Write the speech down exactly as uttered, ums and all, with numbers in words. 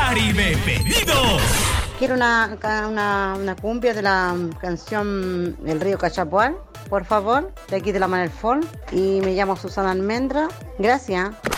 Caribe Pedidos. Quiero una, una, una cumbia de la canción El Río Cachapoal, por favor, de aquí de la Manel Fon. Y me llamo Susana Almendra. Gracias.